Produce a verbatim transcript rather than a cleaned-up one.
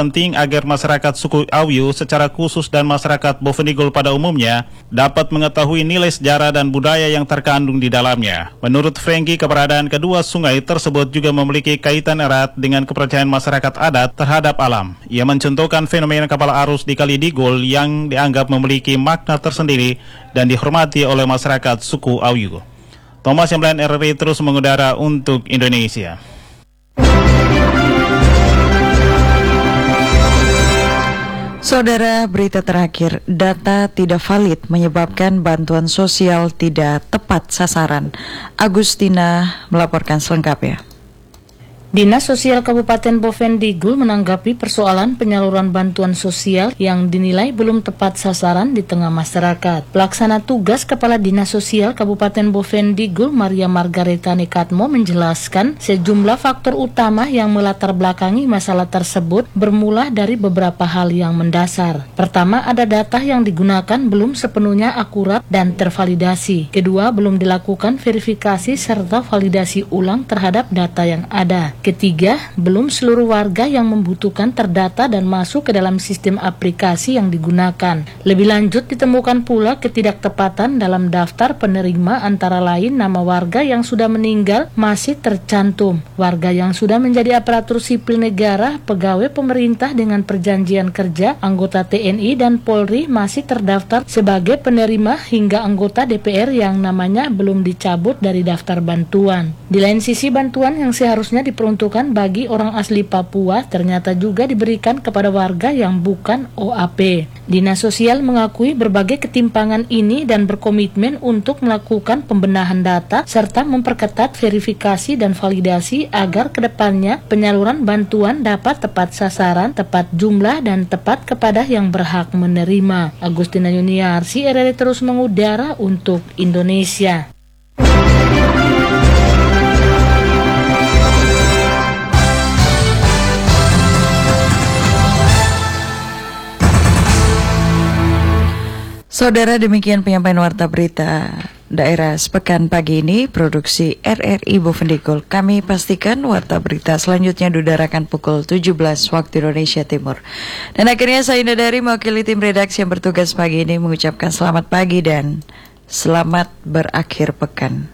penting agar masyarakat suku Auyu secara khusus dan masyarakat Bovendigul pada umumnya dapat mengetahui nilai sejarah dan budaya yang terkandung di dalamnya. Menurut Franky, keberadaan kedua sungai tersebut juga memiliki kaitan erat dengan kepercayaan masyarakat adat terhadap alam. Ia mencontohkan fenomena kapal arus di Kali Digul yang dianggap memiliki makna tersendiri dan dihormati oleh masyarakat suku Auyu. Thomas Yamlan, R R I terus mengudara untuk Indonesia. Saudara, berita terakhir, data tidak valid menyebabkan bantuan sosial tidak tepat sasaran. Agustina melaporkan selengkapnya. Dinas Sosial Kabupaten Bovendigul menanggapi persoalan penyaluran bantuan sosial yang dinilai belum tepat sasaran di tengah masyarakat. Pelaksana tugas Kepala Dinas Sosial Kabupaten Bovendigul, Maria Margareta Nekatmo, menjelaskan sejumlah faktor utama yang melatar belakangi masalah tersebut bermula dari beberapa hal yang mendasar. Pertama, ada data yang digunakan belum sepenuhnya akurat dan tervalidasi. Kedua, belum dilakukan verifikasi serta validasi ulang terhadap data yang ada. Ketiga, belum seluruh warga yang membutuhkan terdata dan masuk ke dalam sistem aplikasi yang digunakan. Lebih lanjut, ditemukan pula ketidaktepatan dalam daftar penerima, antara lain nama warga yang sudah meninggal masih tercantum, warga yang sudah menjadi aparatur sipil negara, pegawai pemerintah dengan perjanjian kerja, anggota T N I dan Polri masih terdaftar sebagai penerima, hingga anggota D P R yang namanya belum dicabut dari daftar bantuan. Di lain sisi, bantuan yang seharusnya diperuntukkan Untukan bagi orang asli Papua ternyata juga diberikan kepada warga yang bukan O A P. Dinas Sosial mengakui berbagai ketimpangan ini dan berkomitmen untuk melakukan pembenahan data serta memperketat verifikasi dan validasi agar kedepannya penyaluran bantuan dapat tepat sasaran, tepat jumlah, dan tepat kepada yang berhak menerima. Agustina Yuniarsi, R R I terus mengudara untuk Indonesia. Saudara, demikian penyampaian warta berita daerah sepekan pagi ini, produksi R R I Bovendigul. Kami pastikan warta berita selanjutnya diudarakan pukul tujuh belas waktu Indonesia Timur. Dan akhirnya saya Indra mewakili tim redaksi yang bertugas pagi ini mengucapkan selamat pagi dan selamat berakhir pekan.